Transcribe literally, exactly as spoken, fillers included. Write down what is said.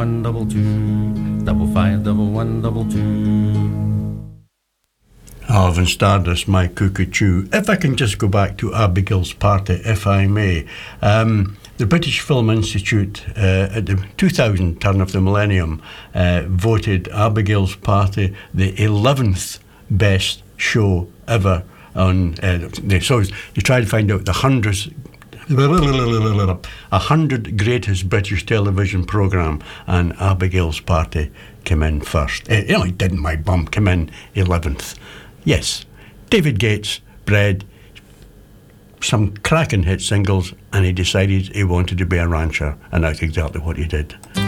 one double two, double five double one double two. Alvin Stardust, My Cuckoo Chew. If I can just go back to Abigail's Party, if I may. Um, the British Film Institute, uh, at the two thousand turn of the millennium, uh, voted Abigail's Party the eleventh best show ever on. Uh, they, so they tried to find out the hundreds. A hundred greatest British television programme, and Abigail's Party came in first. It only didn't, my bum, came in eleventh. Yes, David Gates bred some cracking hit singles, and he decided he wanted to be a rancher, and that's exactly what he did.